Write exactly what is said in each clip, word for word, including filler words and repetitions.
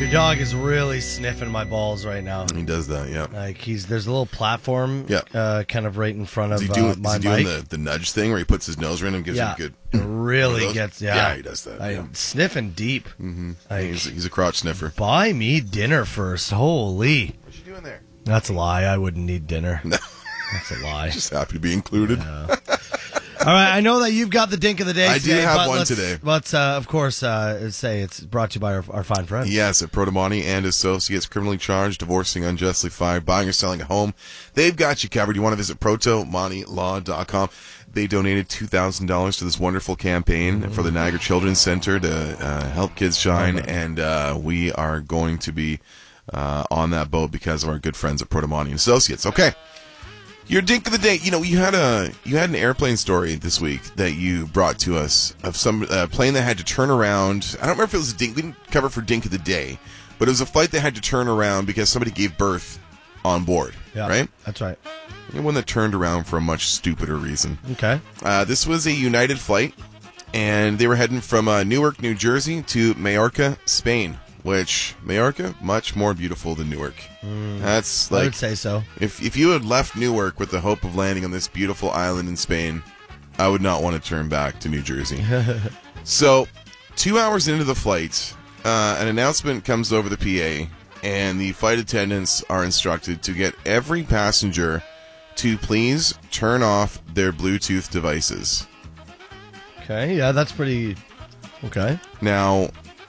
Your dog is really sniffing my balls right now. He does that, yeah. Like he's there's a little platform, yeah. uh, kind of right in front is of he doing, uh, my is he doing mic. the, the nudge thing where he puts his nose around him and gives yeah, him a good... really gets, yeah. Yeah, he does that. I, yeah. Sniffing deep. Mm-hmm. Like, he's, he's a crotch sniffer. Buy me dinner first. Holy. What you doing there? That's a lie. I wouldn't need dinner. No. That's a lie. Just happy to be included. Yeah. All right, I know that you've got the dink of the day I today. do have but one let's, today. Let's, uh, of course, uh, say it's brought to you by our, our fine friends. Yes, at Protomani and Associates, criminally charged, divorcing, unjustly fired, buying or selling a home. They've got you covered. You want to visit protomani law dot com. They donated two thousand dollars to this wonderful campaign mm-hmm. for the Niagara Children's Center to uh, help kids shine, oh, and uh, we are going to be uh, on that boat because of our good friends at Protomani and Associates. Okay. Your dink of the day, you know, you had a you had an airplane story this week that you brought to us of some uh, plane that had to turn around. I don't remember if it was a dink. We didn't cover for dink of the day, but it was a flight that had to turn around because somebody gave birth on board. Yeah, right? That's right. And one that turned around for a much stupider reason. Okay. Uh, this was a United flight, and they were heading from uh, Newark, New Jersey to Mallorca, Spain. Which, Mallorca, much more beautiful than Newark. Mm, That's like, I would say so. If if you had left Newark with the hope of landing on this beautiful island in Spain, I would not want to turn back to New Jersey. So, two hours into the flight, uh, an announcement comes over the P A, and the flight attendants are instructed to get every passenger to please turn off their Bluetooth devices. Okay, yeah, that's pretty... Okay. Now...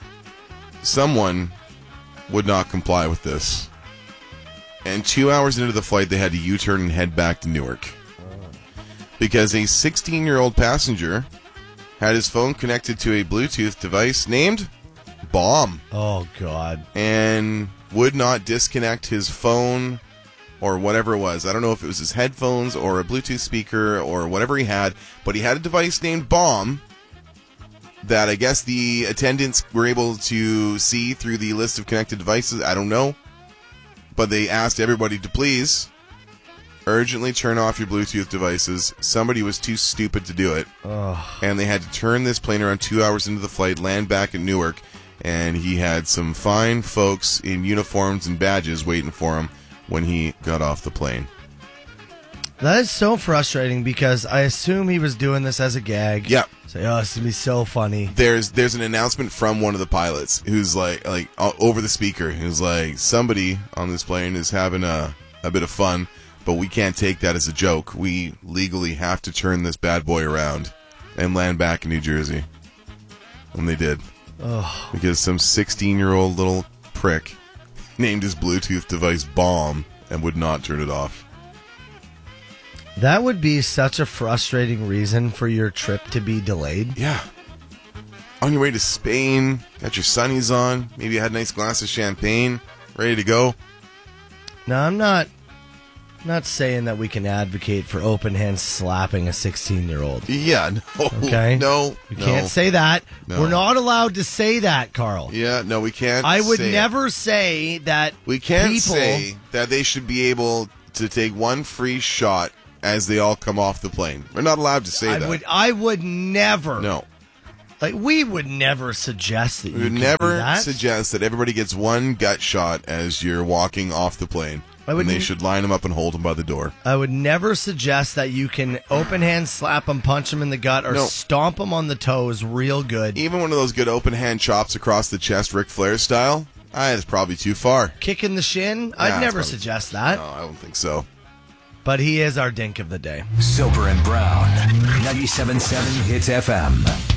Someone would not comply with this. And two hours into the flight, they had to U-turn and head back to Newark. Because a sixteen-year-old passenger had his phone connected to a Bluetooth device named Bomb. Oh, God. And would not disconnect his phone or whatever it was. I don't know if it was his headphones or a Bluetooth speaker or whatever he had, but he had a device named Bomb that I guess the attendants were able to see through the list of connected devices. I don't know. But they asked everybody to please urgently turn off your Bluetooth devices. Somebody was too stupid to do it. Oh. And they had to turn this plane around two hours into the flight, land back in Newark, and he had some fine folks in uniforms and badges waiting for him when he got off the plane. That is so frustrating because I assume he was doing this as a gag. Yeah. Say, oh, this is gonna be so funny. There's there's an announcement from one of the pilots who's like like uh, over the speaker who's like, somebody on this plane is having a a bit of fun, but we can't take that as a joke. We legally have to turn this bad boy around and land back in New Jersey. And they did. Oh. Because some sixteen-year-old little prick named his Bluetooth device Bomb and would not turn it off. That would be such a frustrating reason for your trip to be delayed. Yeah. On your way to Spain, got your sunnies on, maybe you had a nice glass of champagne, ready to go. Now, I'm not not saying that we can advocate for open hand slapping a sixteen-year-old. Yeah, no. Okay? No. We no, can't say that. No. We're not allowed to say that, Carl. Yeah, no, we can't I would say never it. say that We can't people... say that they should be able to take one free shot as they all come off the plane. We're not allowed to say I that. Would, I would never. No. Like, we would never suggest that you We would could never do that. suggest that everybody gets one gut shot as you're walking off the plane. I would and they n- should line them up and hold them by the door. I would never suggest that you can open hand slap them, punch them in the gut, or No. stomp them on the toes real good. Even one of those good open hand chops across the chest, Ric Flair style, ah, it's probably too far. Kicking the shin? Nah, I'd it's never probably- suggest that. No, I don't think so. But he is our dink of the day. Soper and Brown, ninety-seven point seven Hits F M.